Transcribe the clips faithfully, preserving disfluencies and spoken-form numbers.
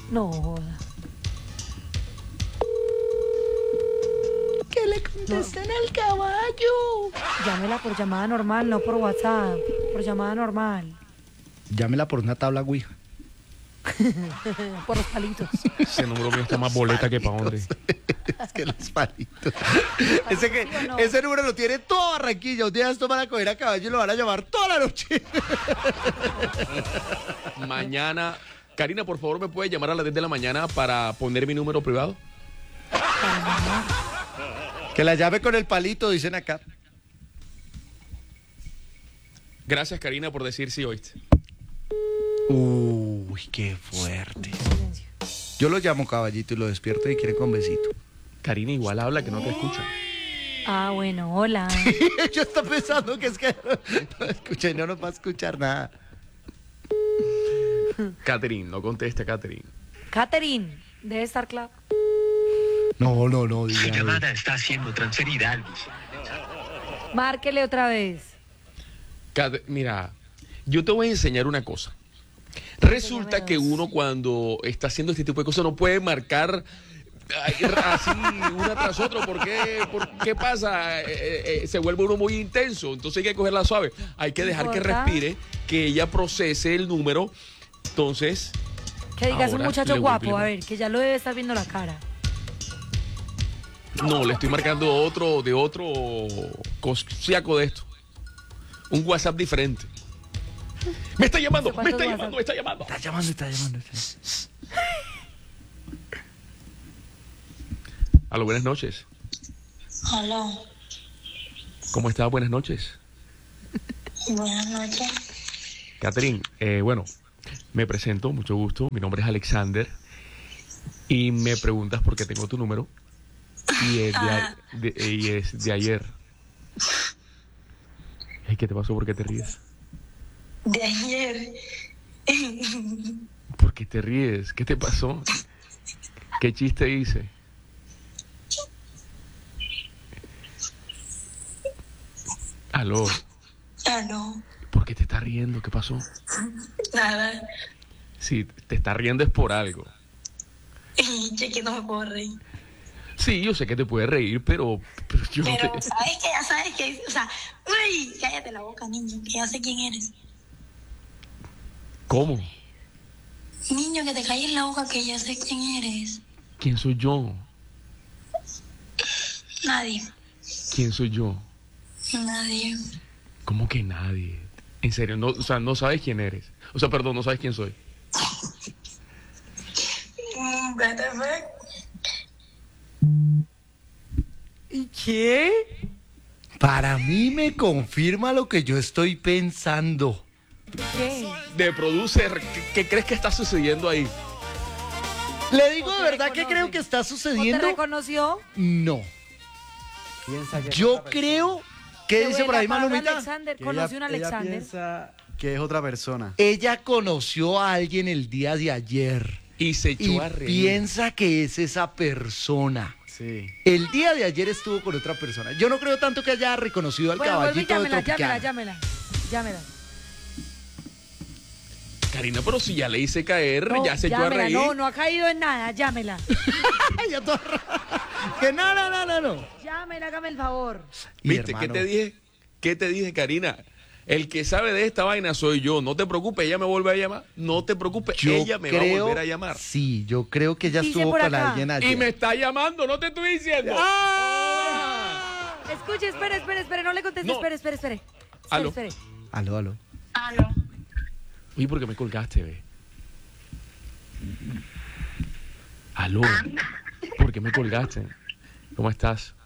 No joda. Que le contesten al caballo. Llámela por llamada normal, no por WhatsApp. Por llamada normal. Llámela por una tabla Ouija. Por los palitos. Ese número mío está más boleta que pa' dónde. Es que los palitos. Ese, que, no? ese número lo tiene toda Barranquilla. Un día esto van a coger a caballo y lo van a llamar toda la noche. Mañana, Karina, por favor, ¿me puede llamar a las diez de la mañana para poner mi número privado? Que la llame con el palito, dicen acá. Gracias, Karina, por decir sí, oíste. Uy, qué fuerte. Yo lo llamo caballito y lo despierto y quiere con besito. Karina igual habla que no te escucha. Ah, bueno, hola. Yo estoy pensando que es que no, no escucha y no nos va a escuchar nada. Catherine, no conteste, Catherine. Catherine, debe estar claro. No, no, no. Su llamada está siendo transferida al Márquele otra vez. Cat- Mira, yo te voy a enseñar una cosa. Resulta que uno cuando está haciendo este tipo de cosas no puede marcar así una tras otra. ¿Por qué, ¿Por qué pasa? Eh, eh, se vuelve uno muy intenso. Entonces hay que cogerla suave. Hay que dejar que respire, que ella procese el número. Entonces... Que digas un muchacho guapo, vuelve... a ver, que ya lo debe estar viendo la cara. No, le estoy marcando otro, de otro cosiaco de esto. Un WhatsApp diferente. Me está llamando, me está llamando, me está llamando. Está llamando, está llamando. Aló, buenas noches. Aló. ¿Cómo estás? Buenas noches. Buenas noches. Catherine, eh, bueno, me presento, mucho gusto. Mi nombre es Alexander. Y me preguntas por qué tengo tu número. Y es de, Ah. de, y es de ayer. Ay, ¿qué te pasó? ¿Por qué te ríes? De ayer. ¿Por qué te ríes? ¿Qué te pasó? ¿Qué chiste hice? Aló. Aló. ¿Por qué te estás riendo? ¿Qué pasó? Nada. Sí, te estás riendo es por algo. Che, que no me puedo reír. Sí, yo sé que te puedes reír, pero, pero yo Pero, no te... ¿sabes que ya sabes que o sea, uy, cállate la boca, niño, que ya sé quién eres. ¿Cómo? Niño, que te calles la boca, que ya sé quién eres. ¿Quién soy yo? Nadie. ¿Quién soy yo? Nadie. ¿Cómo que nadie? En serio, no, o sea, no sabes quién eres. O sea, perdón, no sabes quién soy. Mm, what the fuck? ¿Y qué? Para mí me confirma lo que yo estoy pensando. ¿Qué? De producer, ¿qué, qué crees que está sucediendo ahí? Le digo ¿O de te verdad que reconoce? creo que está ¿O te sucediendo. reconoció? No. Piensa que es Yo otra creo que Que dice por ahí la palabra Malumita. Alexander, persona. conoció a un ella, ella Alexander. piensa que es otra persona. Ella conoció a alguien el día de ayer Y se echó y a reír. piensa que es esa persona. Sí. El día de ayer estuvo con otra persona. Yo no creo tanto que haya reconocido al Bueno, vuelve y caballito de llámela, Tropicana. llámela, llámela. Llámela. Karina, pero si ya le hice caer, No, ya se echó a llámela. reír. No, no ha caído en nada, llámela. Ya todo raro. Que no, no, no, no, no. Llámela, hágame el favor. ¿Viste? Mi ¿Qué hermano. te dije? ¿Qué te dije, Karina? El que sabe de esta vaina soy yo. No te preocupes, ella me vuelve a llamar. No te preocupes, Yo ella me va a creo- volver a llamar. Sí, yo creo que ella Dice estuvo por con acá. alguien ayer. Y me está llamando, no te estoy diciendo. ¡Ah! Escuche, espere, espere, espere, no le conteste, No. espere, espere, espere. Aló. Espere, espere. Aló, aló. Aló. Oye, ¿por qué me colgaste, ve? Aló. ¿Por qué me colgaste? ¿Cómo estás?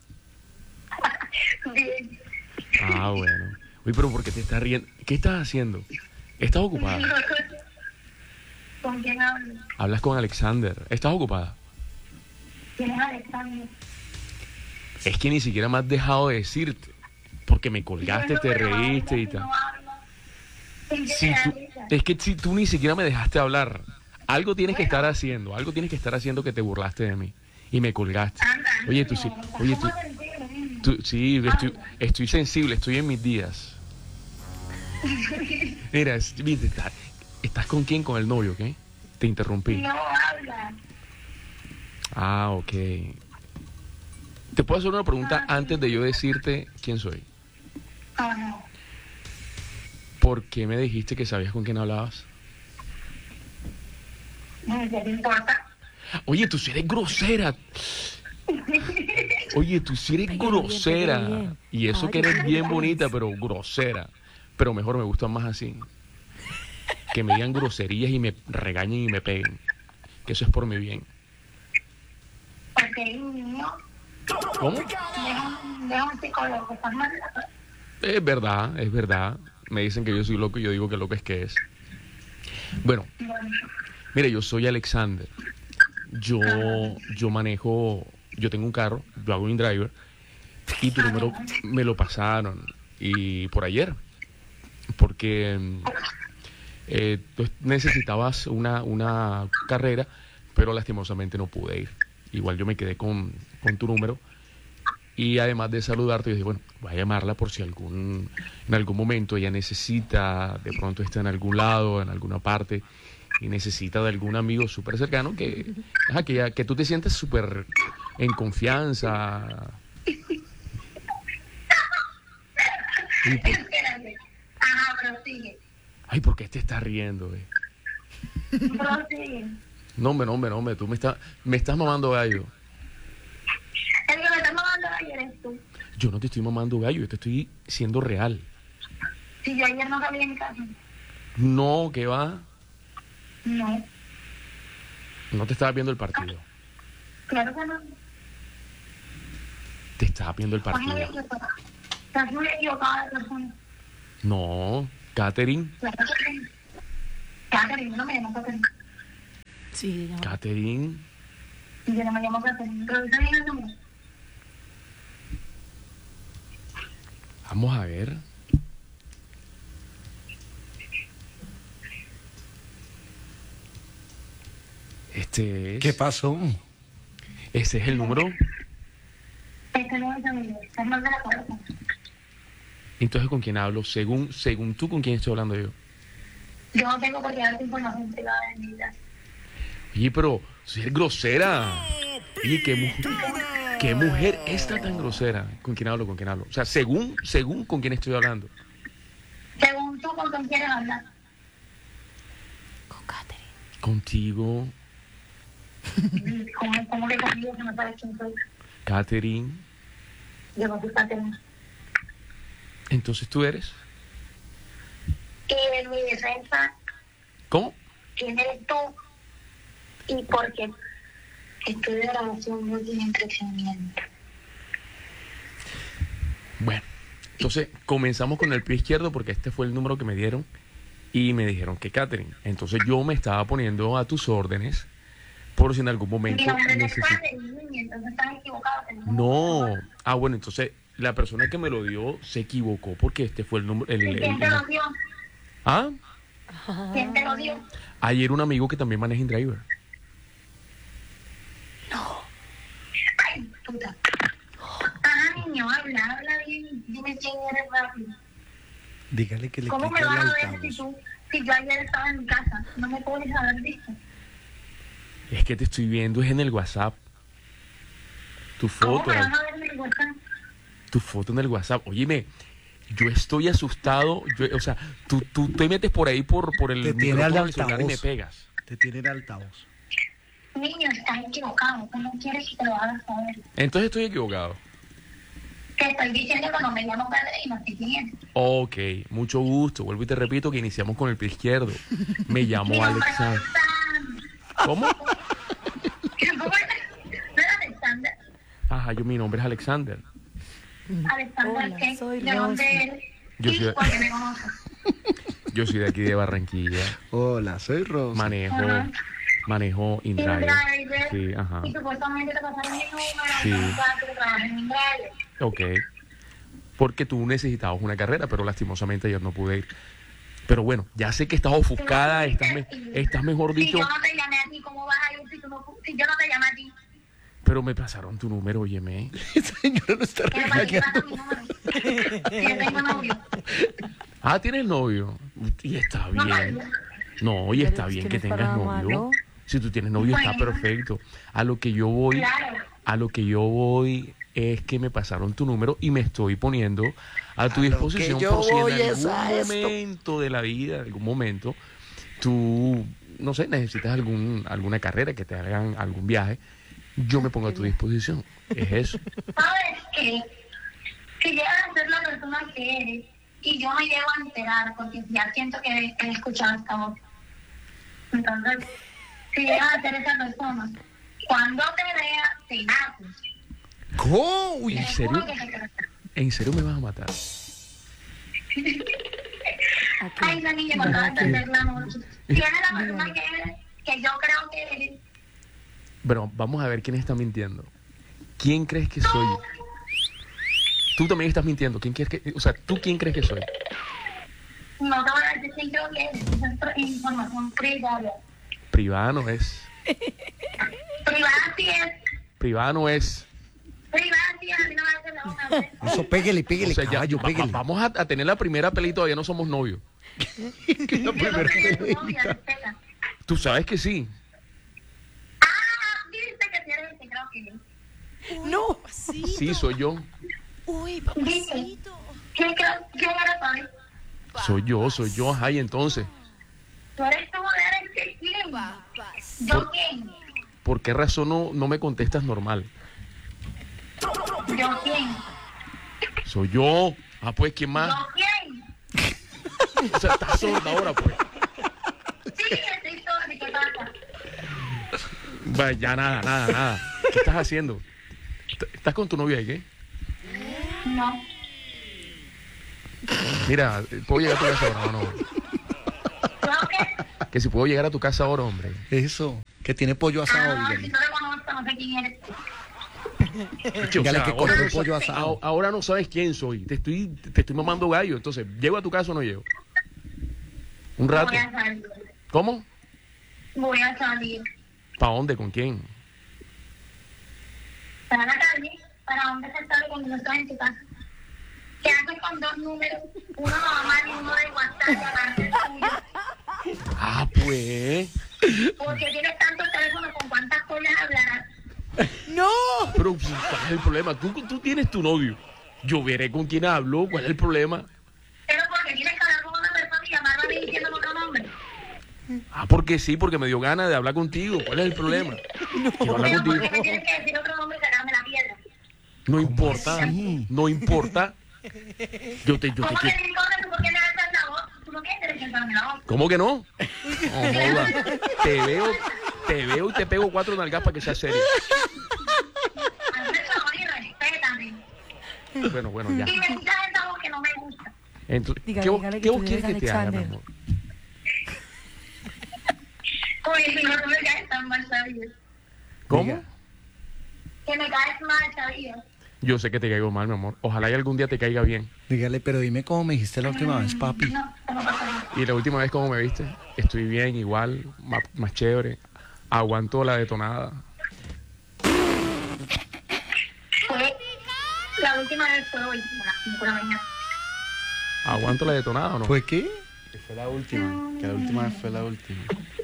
Bien. Ah, bueno. Oye, pero ¿por qué te estás riendo? ¿Qué estás haciendo? ¿Estás ocupada? ¿Con quién hablo? Hablas con Alexander. ¿Estás ocupada? ¿Quién es Alexander? Es que ni siquiera me has dejado de decirte. Porque me colgaste, te reíste y tal. Si tú, es que si tú ni siquiera me dejaste hablar. Algo tienes que estar haciendo. Algo tienes que estar haciendo que te burlaste de mí. Y me colgaste. Oye, tú sí. Oye, tú. tú sí, estoy, estoy sensible, estoy en mis días. Mira, es- viste, estás, ¿estás con quién? Con el novio, ¿qué? Te interrumpí. No habla. Ah, ok. ¿Te puedo hacer una pregunta antes de yo decirte quién soy? Ah, no. ¿Por qué me dijiste que sabías con quién hablabas? ¿Qué te importa? Oye, tú sí eres grosera. Oye, tú sí eres Pégale bien, pégale grosera. bien. Y eso Ay, que eres qué bien nice. bonita, pero grosera. Pero mejor me gustan más así. Que me digan groserías y me regañen y me peguen. Que eso es por mi bien. Ok, niño. ¿Cómo? Deja, deja un psicólogo. ¿Estás mal? Es verdad, es verdad. Me dicen que yo soy loco y yo digo que loco es que es. Bueno, Bueno, mire, yo soy Alexander. Yo, yo manejo, yo tengo un carro, yo hago un driver y tu número me lo pasaron y por ayer, porque eh, tú necesitabas una, una carrera, pero lastimosamente no pude ir. Igual yo me quedé con, con tu número y además de saludarte, yo dije, bueno, voy a llamarla por si algún, en algún momento ella necesita, de pronto está en algún lado, en alguna parte y necesita de algún amigo súper cercano que, ajá, que, ya- que tú te sientes súper en confianza. Y por- espérate. Ajá, prosigue. ay, ¿por qué te estás riendo, eh? Prosigue. No, hombre, no, hombre, no, hombre, tú me estás, me estás mamando gallo. El que me está mamando ayer eres tú. Yo no te estoy mamando gallo, yo te estoy siendo real. Si yo ayer no salí en casa. No, que va, No, no te estaba viendo el partido. claro que no. Te estaba viendo el Estás muy partido. equivocada. Estás muy equivocada de persona. No, Catherine, Claro que sí. Catherine, no me llamo Catherine. Sí, ya. Catherine, Yo no me llamo Catherine. Revisa bien el número. vamos a ver. Este es. ¿Qué pasó? Ese es el número. Este no es el número. Estás mal de la cabeza. Entonces, ¿con quién hablo? Según, según tú, ¿con quién estoy hablando yo? Yo no tengo por qué darte información privada de mi vida. Oye, pero si eres grosera. Oye, ¿qué, mu- qué mujer esta tan grosera? ¿Con quién hablo? ¿Con quién hablo? O sea, según, según con quién estoy hablando. Según tú, ¿con quién quieres hablar? Con Katherine. Contigo, ¿Cómo, cómo que conmigo que no sabes quién soy? Catherine. Yo no soy Catherine. Entonces tú eres. Y en mi defensa, ¿Cómo? ¿quién eres tú? Y por qué estudio grabación no tiene entretenimiento. Bueno, entonces comenzamos con el pie izquierdo porque este fue el número que me dieron y me dijeron que Catherine. Entonces yo me estaba poniendo a tus órdenes por si en algún momento Mi nombre es necesito. Catherine, niña, entonces estás equivocado. No. Ah, bueno, entonces la persona que me lo dio se equivocó porque este fue el número. El, ¿Y el- quién te el- lo dio? Ah, ¿Quién te lo dio? ayer un amigo que también maneja InDriver. Ay, puta. Ajá, niño, habla, habla bien. Dime quién eres rápido. Dígale que le ¿Cómo me quite el vas a ver si altavoz. tú, si yo ayer estaba en mi casa? No me puedes haber visto. Es que te estoy viendo, es en el WhatsApp. Tu ¿Cómo foto, me vas a ver en el WhatsApp? tu foto en el WhatsApp. Óyeme, yo estoy asustado. Yo, o sea, tú, tú te metes por ahí por, por el Te tiene al micrófono del celular y me altavoz. pegas. Te tiene el altavoz. Niño, estás equivocado. Tú no quieres que te lo hagas saber. Entonces estoy equivocado. Te estoy diciendo que no me llamo Catherine y no sé quién es. Ok, mucho gusto. Vuelvo y te repito que iniciamos con el pie izquierdo. Me Mi llamo nombre es Alexander. Alexander. ¿Cómo? ¿Cómo es? ¿No es Alexander? Ajá, yo mi nombre es Alexander. Alexander, Hola, ¿qué? soy ¿De dónde Rosy. eres? Yo Sí, soy- porque me conoces. Yo soy de aquí de Barranquilla. Hola, soy Rosa. Manejo, Ajá. manejo InDriver. InDriver. Sí, ajá. Y supuestamente te pasaron mi número. Sí. Y pensaste que trabajas en InDriver. Ok. Porque tú necesitabas una carrera, pero lastimosamente ayer no pude ir. Pero bueno, ya sé que estás ofuscada, estás, me- estás mejor Si dicho, yo no te llamé a ti, ¿cómo vas a ir si, tú no, si yo no te llamé a ti? pero me pasaron tu número, óyeme. Señora, no está ¿Qué pasa? ¿Qué pasa regañando. mi número? Si yo tengo novio. Ah, ¿tienes novio? Y está No, bien. no. No, y está Pero es bien que que no está tengas nada novio. malo. Si tú tienes novio está Bueno. perfecto. A lo que yo voy, Claro. a lo que yo voy es que me pasaron tu número y me estoy poniendo a tu A lo disposición que yo por si voy en es algún a esto. momento de la vida, algún momento, tú, no sé, necesitas algún, alguna carrera, que te hagan algún viaje, yo me pongo a tu disposición. Es eso. ¿Sabes qué? Si llegas a ser la persona que eres y yo me llego a enterar, porque ya siento que he, he escuchado esta voz. Entonces, si llegas a ser esa persona, cuando te vea, te mato. ¿Cómo? Uy, ¿En Te serio? juro que te creo. ¿En serio me vas a matar? Ay, esa niña me acaba de hacer la noche. Si eres la persona que eres, que yo creo que eres, Pero vamos a ver quién está mintiendo. ¿Quién crees que soy? Tú también estás mintiendo. ¿Quién crees que, o sea, ¿tú quién crees que soy? no te voy a decir quién creo que eres. Esa es información privada. Privada no es. Privada sí es. Privada no es. Privada sí es. A mí no me hace la hoja de eso. Eso, pégale, pégale, O sea, ya, caballo, va- va- pégale. vamos a, a tener la primera pelea y todavía no somos novios. Yo no soy tu novia, respeta. Tú sabes que sí. Ah, dice que si eres el que creo que eres. No. Sí, soy yo. Uy, Dice, papacito. ¿quién creo, quién eres hoy? Soy yo, soy yo. Ajá, y entonces, Tú eres tú, eres que quién. Papacito. ¿Yo quién? ¿por qué razón no, no me contestas normal? ¿Yo quién? Soy yo. Ah, pues, ¿quién más? ¿Yo quién? O sea, estás sorda ahora, pues. Sí, estoy sola, ¿qué pasa? Va, ya nada, nada, nada. ¿Qué estás haciendo? ¿Est- ¿Estás con tu novia y qué? No. Mira, ¿puedo llegar a tu casa ahora o no? ¿Yo qué? Que si puedo llegar a tu casa ahora, hombre. Eso, que tiene pollo asado, Ah, no, si dígale. no te conozco, no sé quién eres. Che, o Dígale sea, que ahora compró no sa- pollo asado. a- Ahora no sabes quién soy. Te estoy, te estoy mamando gallo. Entonces, ¿llego a tu casa o no llego? Un rato. Voy a salir. ¿Cómo? Voy a salir. ¿Para dónde? ¿Con quién? Para la calle. ¿Para dónde se sale cuando no estás en tu casa? ¿Qué haces con dos números? Uno normal y uno de WhatsApp, aparte del tuyo. Ah, pues. ¿Por qué tienes tantos teléfonos? ¿Con cuántas cosas hablarás? No. Pero, pues, ¿cuál es el problema? Tú, tú tienes tu novio. Yo veré con quién hablo. ¿Cuál es el problema? Pero porque tienes que hablar con una persona y llamarla a mí diciendo otro nombre. Ah, porque sí, porque me dio ganas de hablar contigo. ¿Cuál es el problema? Quiero hablar Pero contigo. porque me tienes que decir otro nombre y sacarme la piedra. No importa. No importa. Yo te, yo te ¿Cómo que quiero. no importa? ¿Tú por qué me alzas la voz? ¿Tú no quieres derecho la voz? ¿Cómo que no? No, joda. Te veo, te veo y te pego cuatro nalgas para que sea serio. Hazme el favor y respétame. Bueno, bueno, ya. Y me escuchas esa voz que no me gusta. Entonces, Dígale, ¿qué, vos- dígale que qué vos tú quieres que eres te haga, mi Alexander. amor? Oye, si no tú me caes tan mal, ¿sabías? ¿Cómo? Diga. Que me caes mal, ¿sabías? Yo sé que te caigo mal, mi amor. Ojalá y algún día te caiga bien. Dígale, pero dime cómo me dijiste la última vez, papi. No, eso no pasa nada. Y la última vez, ¿cómo me viste? Estoy bien, igual, más, más chévere. Aguanto la detonada. Fue, la última vez fue hoy, a las cinco de la mañana. ¿Aguanto la detonada o no? ¿Fue qué? Que fue la última. Que la última vez fue la última.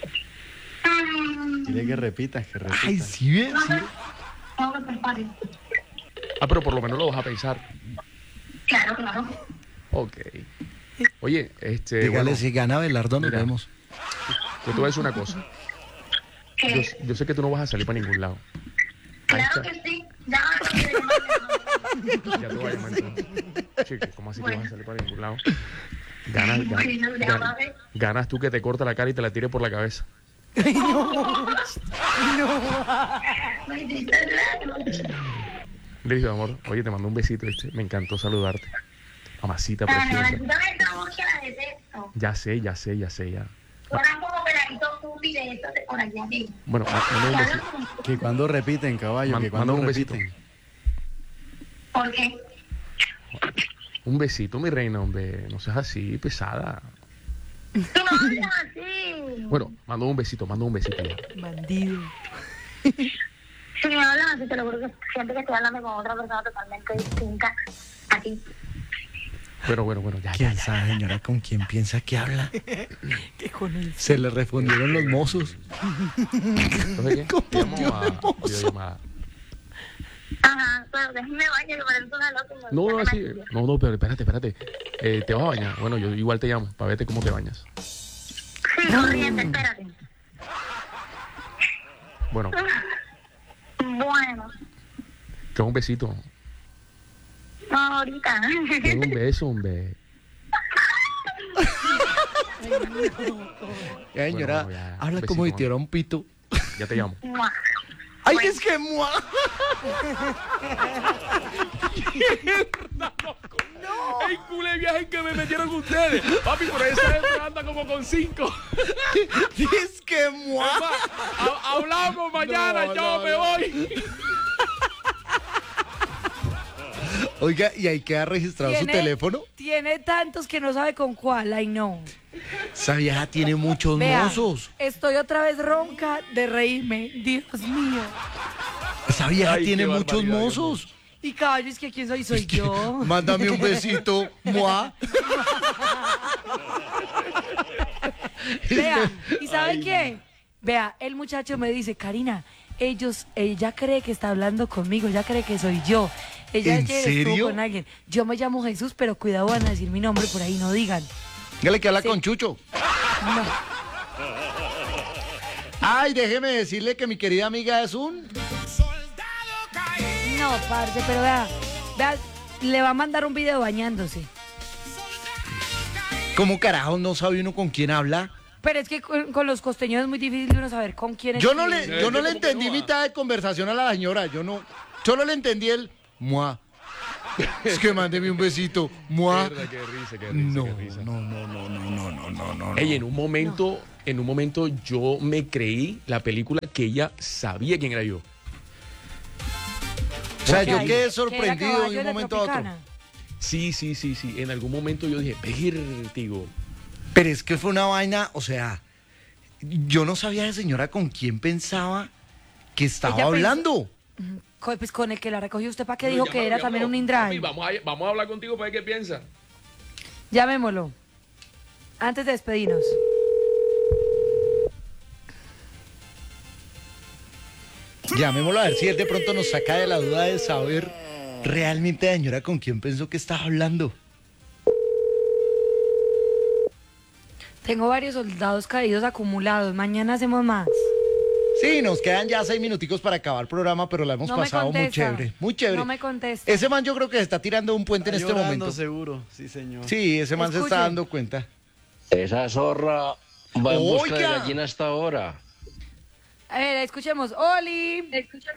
Mm, Dile que repitas, que repitas. Ay, sí, ves, No sí. sé, tengo que pensar. Ah, pero por lo menos lo vas a pensar. Claro, claro. Ok. Oye, este. Dígale, bueno, si gana Belardo, nos mira. vemos. yo te voy a decir una cosa. Yo, Que, yo sé que tú no vas a salir para ningún lado. Ahí claro está. que sí. Ya no sé de Ya te voy a llamar entonces. Chico, ¿cómo así que Bueno. vas a salir para ningún lado? Ganas, Bueno, ganas, ya ganas, va a ver. ganas tú que te corta la cara y te la tire por la cabeza. Me hiciste raro. Listo, amor. Oye, te mando un besito, ¿viste? Me encantó saludarte. Mamacita Ah, no, preciosa. tú también esa voz que la detesto. Ya sé, ya sé, ya sé, ya. Suenan como peladitos estúpidos de estos de por allá de... Bueno, ma- manda un que hablan besito. como- Que cuando repiten, caballo, Man- que cuando manda un besito. repiten. ¿Por qué? Un besito, mi reina, hombre. No seas así, pesada. Tú no hablas así. Bueno, mando un besito, mando un besito ya. Bandido. Si me hablas así, te lo juro que siento que estoy hablando con otra persona totalmente distinta a ti. Bueno, bueno, bueno, ya, ya, ¿Quién ya. sabe, señora, con quién piensa que habla? Que con él. Se le respondieron los mozos. ¿Entonces qué? Te llamo a videollamada. Ajá, pero déjeme bañar, que parece una loca. me- No, ya no, me así. maquillo. No, no, pero espérate, espérate. Eh, ¿Te vas a bañar? Bueno, yo igual te llamo para verte cómo te bañas. Sí, corriente, espérate. Bueno, Bueno, que un besito. no, ahorita. Que un beso, hombre. Ya, señora, bueno, ya, habla besito, como si mami. tuviera un pito. Ya te llamo. Mua. ¡Ay, es que mua! ¡El culé viaje que me metieron ustedes! Papi, por esa hembra anda como con cinco. ¡Es que mua! Es más, ha- hablamos mañana, No, yo no, me no. voy. Oiga, ¿y ahí queda registrado su ¿Tiene- teléfono? Tiene tantos que no sabe con cuál, ay no. Esa vieja tiene muchos Vea, mozos. estoy otra vez ronca de reírme, Dios mío. Esa vieja Ay, tiene qué muchos barbaridad, Dios mozos. Y caballo, es que quién soy, soy yo. Mándame un besito, mua. Vea, ¿y sabe qué? Vea, el muchacho me dice, Karina, ellos, ella cree que está hablando conmigo, ella cree que soy yo. Ella ¿En ayer estuvo serio? con alguien. Yo me llamo Jesús, pero cuidado, van a decir mi nombre por ahí, no digan. Dígale que habla Sí. con Chucho. No. Ay, déjeme decirle que mi querida amiga es un... No, parce, pero vea, vea, le va a mandar un video bañándose. ¿Cómo carajo no sabe uno con quién habla? Pero es que con, con los costeños es muy difícil de uno saber con quién Yo no escribe. le, yo no le ¿Cómo que entendí no? mitad de conversación a la señora. Yo no... Solo le entendí el... Mua. Es que mándeme un besito. Mua. Qué risa, qué risa, No, qué risa. no, no, no, no, no, no, no, no. Ey, en un momento, en un momento yo me creí la película que ella sabía quién era yo. O sea, Que yo hay- quedé que era sorprendido de caballo un de momento a otro. Tropicana. Sí, sí, sí, sí. En algún momento yo dije, vértigo. Pero es que fue una vaina, o sea, yo no sabía de señora con quién pensaba que estaba Ella pensó- hablando. Co- Pues con el que la recogió usted, ¿para qué Bueno, dijo que llámalo, era también un llámalo. indrive? Papi, Vamos a, vamos a hablar contigo para ver qué piensa. Llamémoslo. Antes de despedirnos. Llamémoslo a ver si él de pronto nos saca de la duda de saber realmente, señora, con quién pensó que estaba hablando. Tengo varios soldados caídos acumulados. Mañana hacemos más. Sí, nos quedan ya seis minuticos para acabar el programa, pero la hemos No me pasado muy contesta. chévere, muy chévere. No me contesta. Ese man yo creo que se está tirando un puente en Está este llorando momento. seguro, sí, señor. Sí, ese man se Escuche. está dando cuenta. Esa zorra va en busca de Oiga. gallina hasta ahora. A ver, escuchemos. Oli.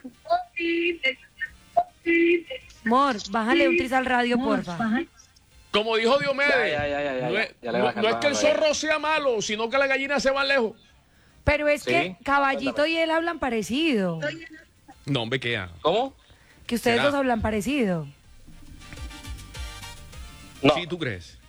Mor, bájale un tris al radio, porfa. Como dijo Diomedes, Ya, ya, ya, ya, ya, no, ya, es, ya le no- bajan, no es que el bajan, zorro sea malo, sino que la gallina se va lejos. Pero es Sí. que Caballito y él hablan parecido. No, hombre, ¿qué? ya? ¿Cómo? Que ustedes ¿Será? dos hablan parecido. No. Sí, ¿tú crees?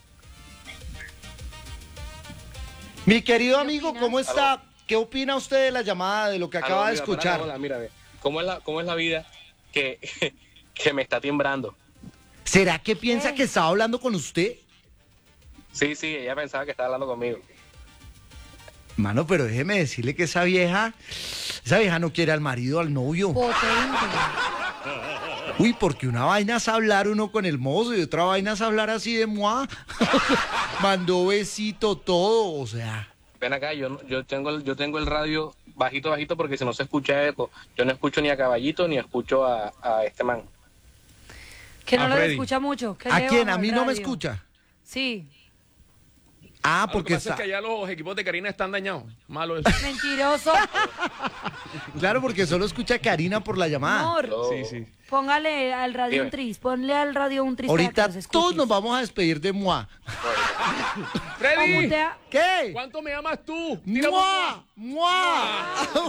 Mi querido amigo, ¿cómo está? ¿Qué opina usted de la llamada, de lo que acaba Aló, de mira, escuchar? pará, hola, mira, ve. ¿Cómo es la, cómo es la vida que, que me está timbrando? ¿Será que piensa que estaba hablando con usted? Sí, sí, ella pensaba que estaba hablando conmigo. Mano, pero déjeme decirle que esa vieja, esa vieja no quiere al marido, al novio. Potente. Uy, porque una vaina es hablar uno con el mozo y otra vaina es hablar así de moi. Mandó besito todo, o sea. Ven acá, yo, no- yo, tengo el, yo tengo el radio bajito, bajito, porque si no se escucha eco. Yo no escucho ni a Caballito ni escucho a, a este man. Que no A lo Freddy. escucha mucho. que ¿A le quién? baja ¿A mí el no me radio. escucha? Sí. Ah, Lo que porque pasa está... es que allá los equipos de Karina están dañados. Malo eso. Mentiroso. Claro, porque solo escucha a Karina por la llamada. Amor, Oh. Sí, sí. póngale al radio Dime. un tris. Ponle al radio un tris. para que Ahorita los escuches. todos nos vamos a despedir de moi. O Freddy, mutea- ¿Qué? ¿cuánto me llamas tú? Tírame un ¡Mua! ¡Mua!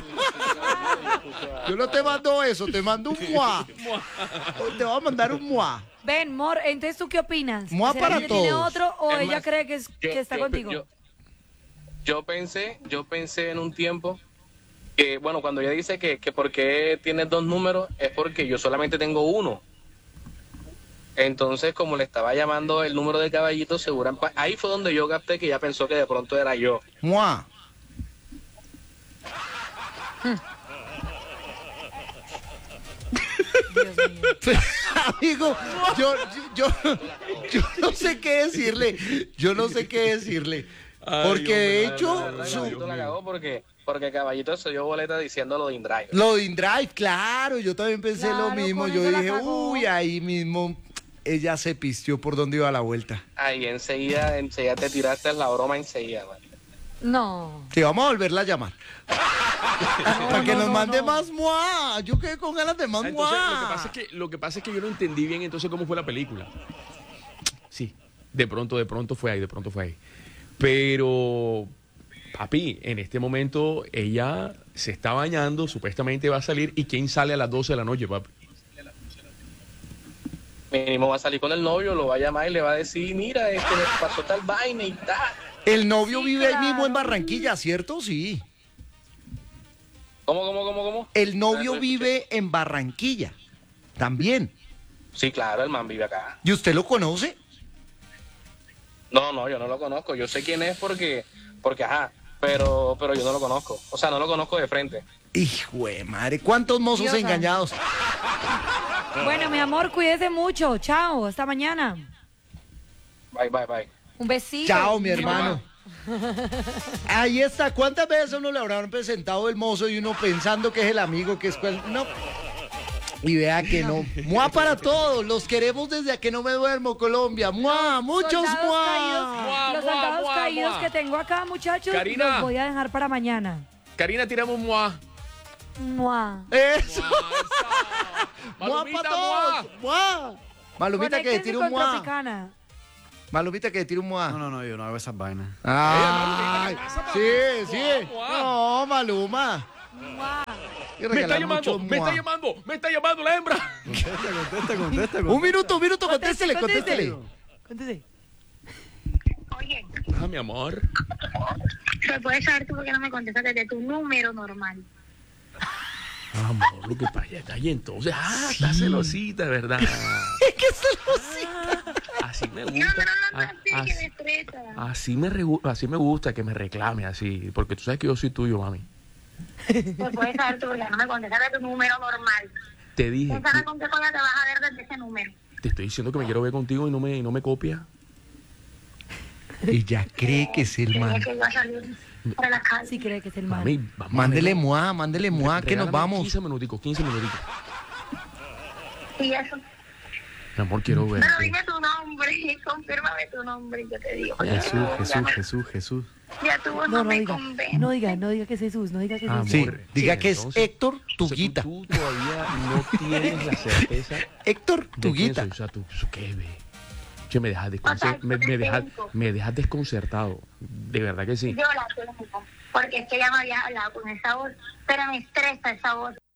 Yo no te mando eso, te mando un moi. Te voy a mandar un moi. Ven, Mor, entonces ¿tú qué opinas? Mua ¿Será para que ella tiene todos. otro o Es ella más, cree que, es, Yo- que está yo- contigo? Yo, yo pensé, yo pensé en un tiempo que, bueno, cuando ella dice que, que por qué tienes dos números, es porque yo solamente tengo uno. Entonces, como le estaba llamando el número de Caballito, seguro, ahí fue donde yo capté que ella pensó que de pronto era yo. ¡Mua! Dios mío. Amigo, yo, yo, yo no sé qué decirle. Yo no sé qué decirle. Porque de hecho, su- Caballito la cagó porque, porque Caballito se dio boleta diciendo lo de InDrive. lo de InDrive, claro, yo también pensé Claro, lo mismo. con Yo eso la dije, cagó. uy, ahí mismo ella se pistió por donde iba la vuelta. Ahí enseguida, enseguida te tiraste la broma enseguida, man. No. Sí, vamos a volverla a llamar. Para que no, nos no, mande no. más mua. Yo quedé con ganas de más Ah, entonces, lo que mua. pasa es que lo que pasa es que yo no entendí bien entonces cómo fue la película. Sí, de pronto, de pronto fue ahí, de pronto fue ahí. Pero, papi, en este momento ella se está bañando, supuestamente va a salir. ¿Y quién sale a las doce de la noche, papi? Mínimo va a salir con el novio, lo va a llamar y le va a decir, mira, este me pasó tal vaina y tal. El novio Sí, vive ahí mismo en claro. Barranquilla, ¿cierto? Sí. ¿Cómo, cómo, cómo, cómo? El Ah, novio no escuché. vive en Barranquilla. También. Sí, claro, el man vive acá. ¿Y usted lo conoce? No, no, yo no lo conozco. Yo sé quién es porque, porque ajá, pero, pero yo no lo conozco. O sea, no lo conozco de frente. Hijo de madre, ¿cuántos mozos Dios engañados? Bueno, mi amor, cuídese mucho. Chao, hasta mañana. Bye, bye, bye. Un besito. Chao, mi hermano. Ahí está. ¿Cuántas veces a uno le habrán presentado el mozo y uno pensando que es el amigo, que es cual... No. Y vea que no. Mua para todos. Los queremos desde a que no me duermo, Colombia. Mua, muchos Soldados mua. caídos, Mua, los mua, soldados mua, caídos mua. que tengo acá, muchachos, Karina. los voy a dejar para mañana. Karina, tiramos mua. Mua. Eso. Mua Malumita, para todos. Mua. Malumita que Conéctense tire con un mua. Tropicana. Malumita que tire un mua. No, no, no, yo no hago esas vainas. Ay, sí, sí. No, Maluma. Mua. Hay que Me está regalar llamando, mucho me está mua. llamando, me está llamando la hembra. Contesta, contesta, contesta. Un minuto, un minuto, contéstele, contéstele. Conteste. Oye, Ah, mi amor. ¿se puede saber tú por qué no me contestas desde tu número normal? Amor, lo que pasa es ahí entonces. Ah, está celosita, ¿verdad? ¿Qué celosita? Así me No, gusta. no, no, Ah, no, sí, que así, me estresa. así me regu- así me gusta que me reclame así. Porque tú sabes que yo soy tuyo, mami. ¿Se puede saber tú por qué no me contestas desde tu número normal? Te dije, Pensaba con qué coña te vas a ver desde ese número. te estoy diciendo que me quiero ver contigo y no me, y no me copia. Ella cree que es el Creía man. que iba a salir para la calle. Sí cree que es el mal. Mami, vamos a Mándele verlo. mua, mándele mua, que nos Regálame vamos. quince minuticos, quince minuticos. Y eso. Mi amor, quiero verte. Pero dime tu nombre, confírmame tu nombre y yo te digo. porque Jesús, ya Jesús, no- Jesús, Jesús. Ya tu voz No, no, no me diga, convence. no diga, no diga que es Jesús, no diga que es Amor, Jesús. Sí, diga que es entonces, Héctor o sea, Tuguita. tú, tú todavía no tienes la certeza Héctor de quién Tuguita. soy. O sea, tú, ¿qué ve? Che, me dejas, O sea, desconcer- me, yo te me, dejas, tengo. me dejas desconcertado. De verdad que sí. Yo la tengo, porque es que ella me había hablado con esa voz, pero me estresa esa voz.